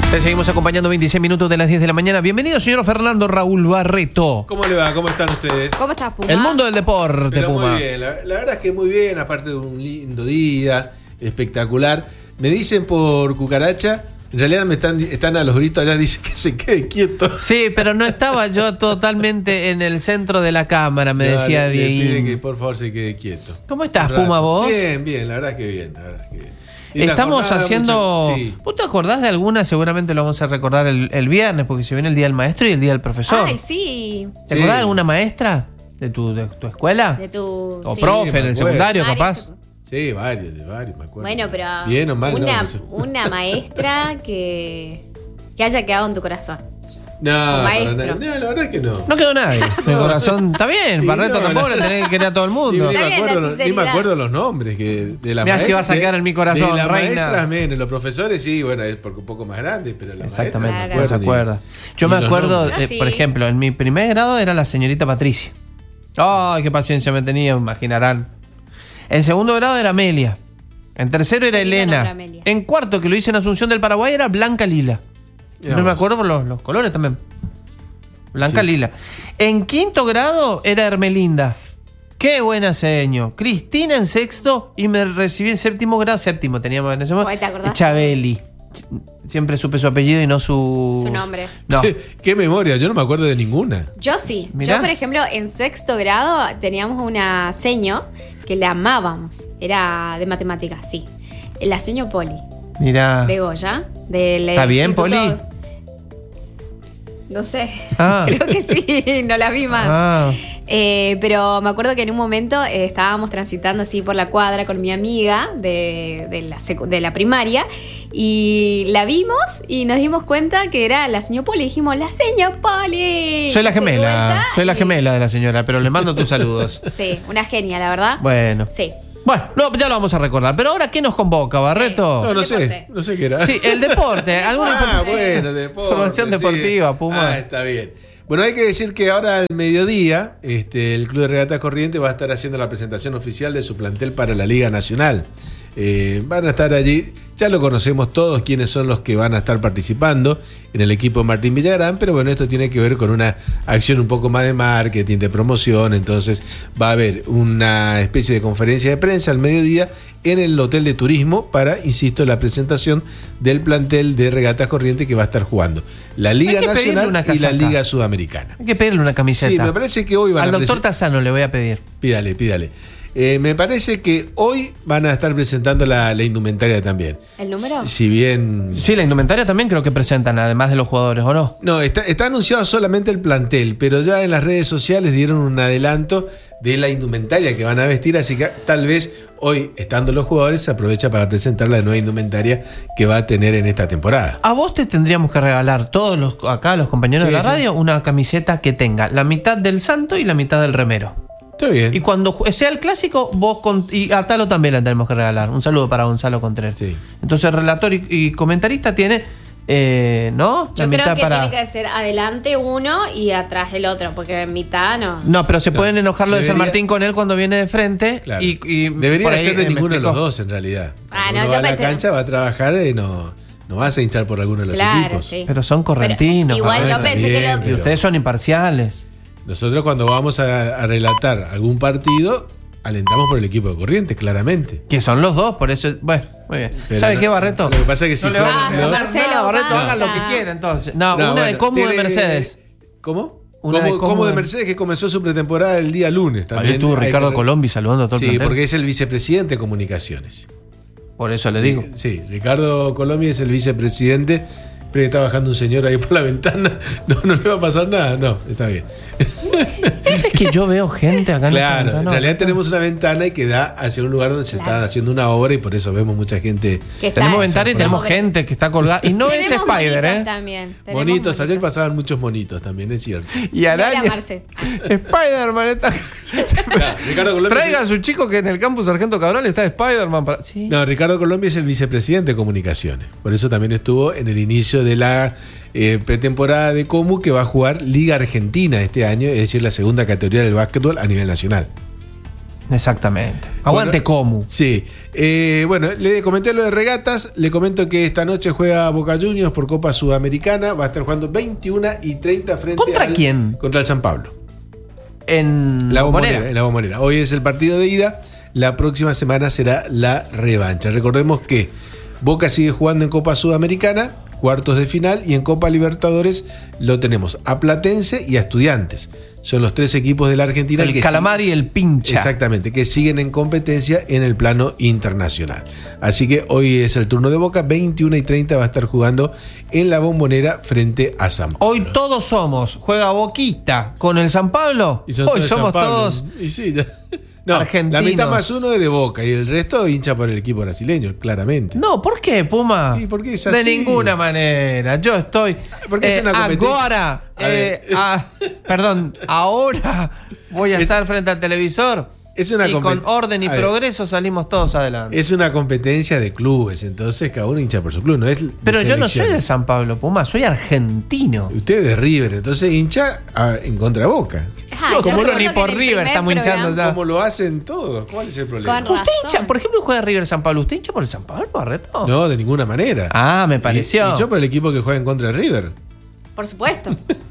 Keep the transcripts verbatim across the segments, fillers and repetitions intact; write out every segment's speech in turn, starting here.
Te seguimos acompañando veintiséis minutos de las diez de la mañana. Bienvenido, señor Fernando Raúl Barreto. ¿Cómo le va? ¿Cómo están ustedes? ¿Cómo estás, Puma? El mundo del deporte, Pero Puma. Muy bien, la, la verdad es que muy bien, aparte de un lindo día, espectacular. Me dicen por cucaracha, en realidad me están, están a los gritos allá, dicen que se quede quieto. Sí, pero no estaba yo totalmente en el centro de la cámara, me No, decía le, le piden Dieguín. que por favor se quede quieto. ¿Cómo estás, Un rato. Puma, vos? Bien, bien, la verdad es que bien, la verdad es que bien. Linda Estamos jornada, haciendo... mucha- sí. ¿Vos te acordás de alguna? Seguramente lo vamos a recordar el, el viernes, porque se viene el Día del Maestro y el Día del Profesor. Ay, sí. ¿Te Sí. acordás de alguna maestra de tu, de tu escuela? De tu... O sí. profe me en el acuerdo. secundario, Varios. capaz. Sí, varios, de varios, me acuerdo. Bueno, pero Bien o mal, no, una, no sé. una maestra que, que haya quedado en tu corazón. No, para maestro. nada. No, la verdad es que no. No quedó nadie. De corazón, está bien. Sí, Barreto no, tampoco la- le tenés que querer a todo el Sí, mundo. ni, Está me bien, acuerdo, la los- ni me sinceridad. acuerdo los nombres que de la Mirá si vas a quedar en mi corazón, de las reina. maestras menos, los profesores sí, bueno, es porque un poco más grandes, pero la Exactamente, Claro. no se acuerda. Yo ni me los acuerdo, nombres. eh, Yo sí. por ejemplo, en mi primer grado era la señorita Patricia. Ay, qué paciencia me tenía, imaginarán. En segundo grado era Amelia. En tercero era Qué lindo nombre, Elena. Amelia. En cuarto, que lo hice en Asunción del Paraguay, era Blanca Lila. Mirá No me vos. acuerdo por los, los colores también. Blanca Sí. Lila. En quinto grado era Hermelinda. Qué buena seño. Cristina en sexto y me recibí en séptimo grado. Séptimo teníamos en ese momento. Ay, ¿te acordás? Chabeli. Siempre supe su apellido y no su... Su nombre. No. Qué memoria, yo no me acuerdo de ninguna. Yo sí. Mirá. Yo, por ejemplo, en sexto grado teníamos una seño que la amábamos. Era de matemáticas, sí. La seño Poli, Mirá. de Goya. Del ¿Está bien, instituto- Poli? No sé. Ah. Creo que sí, no la vi más. Ah. Eh, pero me acuerdo que en un momento eh, estábamos transitando así por la cuadra con mi amiga de, de, la, secu- de la primaria y la vimos y nos dimos cuenta que era la señor Poli. Dijimos, la señor Poli. Soy la Se gemela. vuelta Soy la y- gemela de la señora, pero le mando tus saludos. Sí, una genia, la verdad. Bueno. Sí. Bueno, no, ya lo vamos a recordar. Pero ahora, ¿qué nos convoca, Barreto? No, no El sé, deporte. no sé qué era. Sí, el deporte. ¿Alguna Ah, información? bueno, deporte, Información sí. deportiva, Puma. Ah, está bien. Bueno, hay que decir que ahora al mediodía este, el Club de Regatas Corrientes va a estar haciendo la presentación oficial de su plantel para la Liga Nacional. Eh, van a estar allí, ya lo conocemos todos quiénes son los que van a estar participando en el equipo de Martín Villagrán, pero bueno, esto tiene que ver con una acción un poco más de marketing, de promoción, entonces va a haber una especie de conferencia de prensa al mediodía en el Hotel de Turismo para, insisto, la presentación del plantel de Regatas Corrientes que va a estar jugando la Liga Hay que pedirle Nacional una y la casaca. Liga Sudamericana. Hay que pedirle una camiseta. Sí, me parece que hoy van Al a doctor presen- Tassano le voy a pedir. Pídale, pídale. Eh, me parece que hoy van a estar presentando la, la indumentaria también. ¿El número? Si, si bien... Sí, la indumentaria también creo que presentan, además de los jugadores, ¿o no? No, está, está anunciado solamente el plantel, pero ya en las redes sociales dieron un adelanto de la indumentaria que van a vestir, así que tal vez hoy, estando los jugadores, se aprovecha para presentar la nueva indumentaria que va a tener en esta temporada. A vos te tendríamos que regalar, todos los acá, los compañeros Sí, de la sí. radio, una camiseta que tenga la mitad del santo y la mitad del remero. Está bien. Y cuando ju- sea el clásico, vos con, y a Talo también la tenemos que regalar. Un saludo para Gonzalo Contreras. Sí. Entonces, relator y, y comentarista tiene, eh, ¿no? Yo creo que tiene que ser adelante uno y atrás el otro, porque en mitad no. No, pero se Claro. pueden enojar lo de San Debería- Martín con él cuando viene de frente. Claro. Y, y Debería por ahí, ser de eh, me ninguno de los explicó. dos, en realidad. Ah, Cuando no, uno yo va a la pensé- cancha, va a trabajar y no, no vas a hinchar por alguno de los Claro, equipos. sí. Pero son correntinos. Pero igual Barreto. yo pensé que bien, lo- Y ustedes son imparciales. Nosotros cuando vamos a, a relatar algún partido, alentamos por el equipo de Corrientes, claramente. Que son los dos, por eso. Bueno, muy bien. Pero ¿Sabe no- qué, Barreto? Lo que pasa es que si No le fueran va a Ah, los dos- Marcelo, No, Barreto, basta. hagan lo que quiera entonces. No, No, una bueno, de Como de tiene- Mercedes. ¿Cómo? Una Como, de Como como de de- Mercedes que comenzó su pretemporada el día lunes también. Ahí estuvo Hay Ricardo que- Colombi saludando a todo el Sí, plantel. porque es el vicepresidente de comunicaciones. Por eso le digo. Sí, Ricardo Colombi es el vicepresidente. Pero que está bajando un señor ahí por la ventana. No, no le va a pasar nada. No, está bien. Es que yo veo gente acá en esta Claro, ventana. en realidad tenemos una ventana y que da hacia un lugar donde se Claro. están haciendo una obra y por eso vemos mucha gente. Que está- Tenemos ventana y tenemos Como que- gente que está colgada. Y no es Tenemos Spider, monitos ¿eh? También. Tenemos Bonitos, ayer monitos. pasaban muchos monitos también, es cierto. Y araña. Mira, Marce. Spider-Man está. Claro, Ricardo Colombi Traiga a su chico que en el campus Sargento Cabral está Spider-Man. Para... Sí. No, Ricardo Colombi es el vicepresidente de comunicaciones. Por eso también estuvo en el inicio de la eh, pretemporada de Comu, que va a jugar Liga Argentina este año, es decir, la segunda categoría del básquetbol a nivel nacional. Exactamente. Aguante Bueno, Comu. Sí. Eh, bueno, le comenté lo de regatas. Le comento que esta noche juega Boca Juniors por Copa Sudamericana. Va a estar jugando veintiuna y treinta frente ¿Contra al, quién? Contra el San Pablo. En La Bombonera. Bombonera, en la Bombonera. Hoy es el partido de ida. La próxima semana será la revancha. Recordemos que Boca sigue jugando en Copa Sudamericana, cuartos de final, y en Copa Libertadores lo tenemos a Platense y a Estudiantes. Son los tres equipos de la Argentina El que Calamar y el Pincha. Exactamente, que siguen en competencia en el plano internacional. Así que hoy es el turno de Boca, veintiuna y treinta va a estar jugando en la Bombonera frente a San Pablo. Hoy todos somos, juega Boquita con el San Pablo. Y son Hoy todos de somos San Pablo. todos Y sí, ya. No, argentinos. la mitad más uno es de Boca y el resto hincha por el equipo brasileño, claramente. No, ¿por qué, Puma? Sí, porque es De así. ninguna manera. Yo estoy. Porque es eh, una competencia. ahora. A eh, ver. ah, perdón, ahora voy a Es- estar frente al televisor. Es una y con compet- orden y A ver. progreso salimos todos adelante. Es una competencia de clubes, entonces cada uno hincha por su club, no es de Pero yo no soy de selecciones. San Pablo, Puma, soy argentino. Usted es de River, entonces hincha a- en contra de Boca. Ah, No, yo como recuerdo ni que por en el River primer estamos hinchando programa- ya. Como lo hacen todos, ¿cuál es el problema? Con ¿Usted razón. hincha? Por ejemplo, juega River San Pablo. ¿Usted hincha por el San Pablo, Barreto? No, de ninguna manera. Ah, me pareció. Y, y yo por el equipo que juega en contra de River. Por supuesto.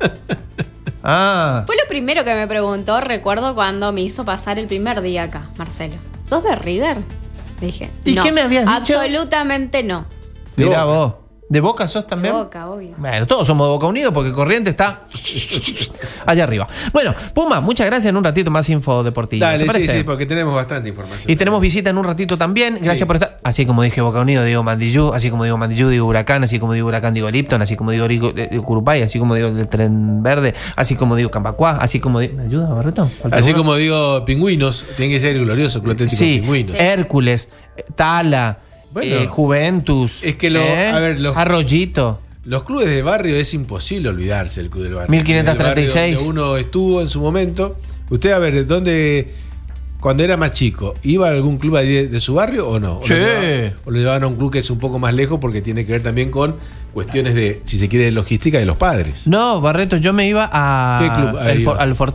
Ah. Fue lo primero que me preguntó, recuerdo cuando me hizo pasar el primer día acá, Marcelo. ¿Sos de River? Le dije. ¿Y no, qué me habías dicho? Absolutamente no. De Mirá Boca. vos. ¿De Boca sos De también? Boca, obvio. Bueno, todos somos de Boca Unido porque Corriente está allá arriba. Bueno, Puma, muchas gracias. En un ratito más info deportiva. Dale, ¿te sí, parece? sí, porque tenemos bastante información. Y tenemos visita en un ratito también. Gracias Sí. por estar. Así como dije Boca Unido, digo Mandillú. Así como digo Mandillú, digo Huracán. Así como digo Huracán, digo Lipton. Así como digo Rico- eh, Curupay. Así como digo el Tren Verde. Así como digo Campacuá. Así como digo. ¿Me ayuda, Barreto? ¿Falta Así alguno? como digo, Pingüinos, tiene que ser el glorioso Club Atlético Sí, Pingüinos. Hércules, Tala, Bueno, eh, Juventus. es que lo- ¿eh? a ver, los- Arroyito. Los clubes de barrio es imposible olvidarse del club del barrio. mil quinientos treinta y seis. El barrio donde uno estuvo en su momento. Usted, a ver, ¿dónde, cuando era más chico, iba a algún club ahí de, de su barrio o no? ¿O Sí. lo llevaban- o lo llevaban a un club que es un poco más lejos porque tiene que ver también con cuestiones de, si se quiere, de logística de los padres? No, Barreto, yo me iba a ¿Qué club? Ahí el For- iba. al Fortín.